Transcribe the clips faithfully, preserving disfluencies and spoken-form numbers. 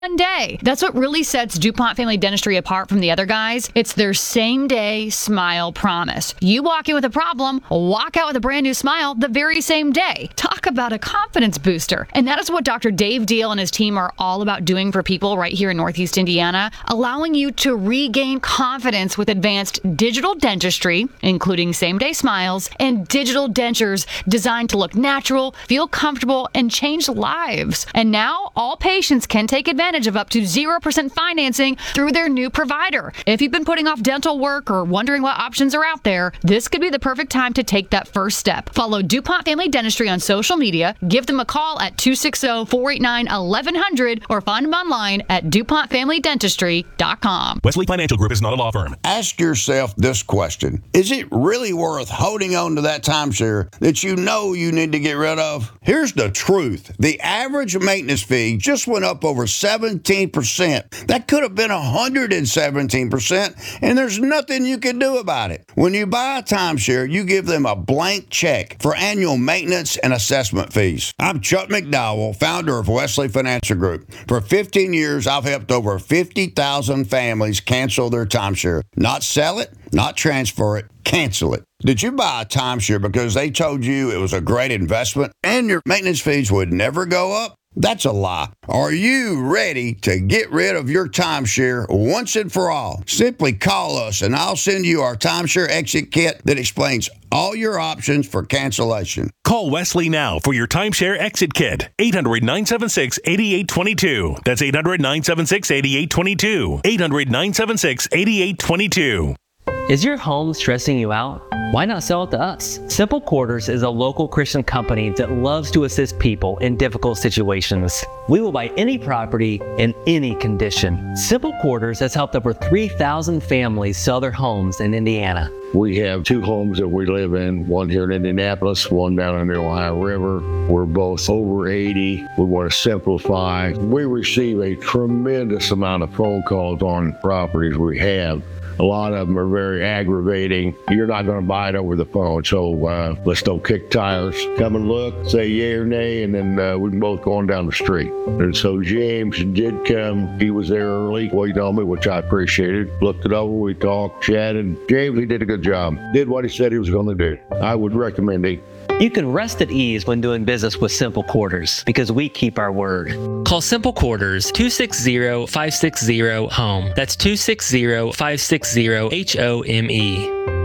one day. That's what really sets DuPont Family Dentistry apart from the other guys. It's their same-day smile promise. You walk in with a problem, walk out with a brand new smile the very same day. Talk about a confidence booster. And that is what Doctor Dave Deal and his team are all about doing for people right here in Northeast Indiana, allowing you to regain confidence with advanced digital dentistry, including same-day smiles, and digital dentures designed to look natural, feel comfortable, and change lives. And now all patients can take advantage of up to zero percent financing through their new provider. If you've been putting off dental work or wondering what options are out there, this could be the perfect time to take that first step. Follow DuPont Family Dentistry on social media, give them a call at two six zero, four eight nine, eleven hundred, or find them online at DuPont Family Dentistry dot com. Wesley Financial Group is not a law firm. Ask yourself this question. Is it really worth holding on to that timeshare that you know you need to get rid of? Here's the truth. The average maintenance fee just went up over seventeen percent. That could have been one hundred seventeen percent, and there's nothing you can do about it. When you buy a timeshare, you give them a blank check for annual maintenance and assessment fees. I'm Chuck McDowell, founder of Wesley Financial Group. For fifteen years, I've helped over fifty thousand families cancel their timeshare. Not sell it, not transfer it, cancel it. Did you buy a timeshare because they told you it was a great investment and your maintenance fees would never go up? That's a lie. Are you ready to get rid of your timeshare once and for all? Simply call us and I'll send you our timeshare exit kit that explains all your options for cancellation. Call Wesley now for your timeshare exit kit. eight hundred, nine seven six, eight eight two two. That's eight hundred, nine seven six, eight eight two two. eight hundred, nine seven six, eight eight two two. Is your home stressing you out? Why not sell it to us? Simple Quarters is a local Christian company that loves to assist people in difficult situations. We will buy any property in any condition. Simple Quarters has helped over three thousand families sell their homes in Indiana. We have two homes that we live in, one here in Indianapolis, one down in the Ohio River. We're both over eighty. We want to simplify. We receive a tremendous amount of phone calls on properties we have. A lot of them are very aggravating. You're not going to buy it over the phone, so uh, let's don't kick tires. Come and look, say yay or nay, and then uh, we can both go on down the street. And so James did come. He was there early, waiting on me, which I appreciated. Looked it over, we talked, chatted. James, he did a good job. Did what he said he was going to do. I would recommend it. You can rest at ease when doing business with Simple Quarters because we keep our word. Call Simple Quarters two six zero, five six zero, HOME. That's two six zero, five six zero, H O M E.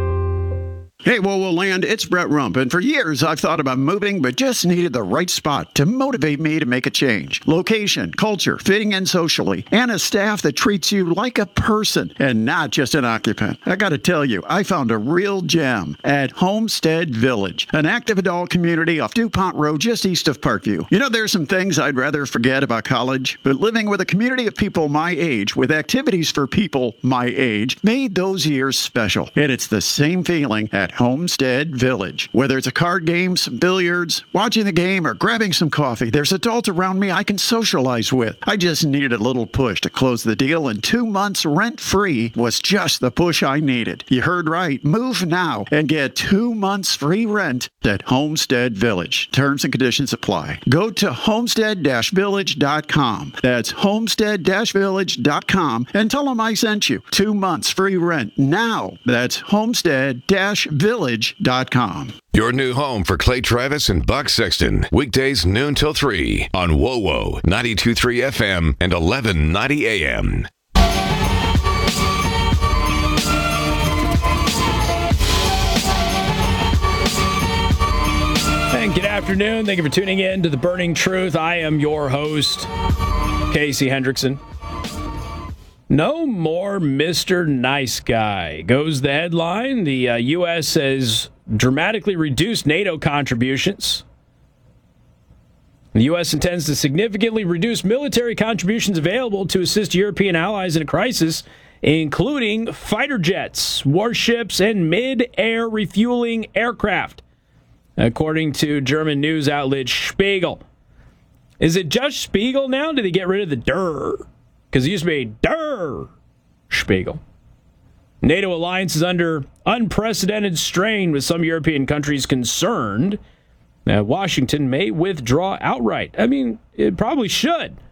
Hey, Whoa Whoa Land, it's Brett Rump, and for years I've thought about moving, but just needed the right spot to motivate me to make a change. Location, culture, fitting in socially, and a staff that treats you like a person and not just an occupant. I gotta tell you, I found a real gem at Homestead Village, an active adult community off DuPont Road just east of Parkview. You know, there's some things I'd rather forget about college, but living with a community of people my age, with activities for people my age, made those years special. And it's the same feeling at Homestead Village. Whether it's a card game, some billiards, watching the game, or grabbing some coffee, there's adults around me I can socialize with. I just needed a little push to close the deal, and two months rent-free was just the push I needed. You heard right. Move now and get two months free rent at Homestead Village. Terms and conditions apply. Go to homestead dash village dot com. That's homestead dash village dot com and tell them I sent you. Two months free rent now. That's homestead dash village dot com. Your new home for Clay Travis and Buck Sexton. Weekdays noon till three on W O W O ninety-two point three F M and eleven ninety A M. And good afternoon. Thank you for tuning in to The Burning Truth. I am your host, Casey Hendrickson. No more Mister Nice Guy, goes the headline. The uh, U S has dramatically reduced NATO contributions. The U S intends to significantly reduce military contributions available to assist European allies in a crisis, including fighter jets, warships, and mid-air refueling aircraft, according to German news outlet Spiegel. Is it just Spiegel now? Did they get rid of the der? Because it used to be Der Spiegel. NATO alliance is under unprecedented strain, with some European countries concerned that Washington may withdraw outright. I mean, it probably should.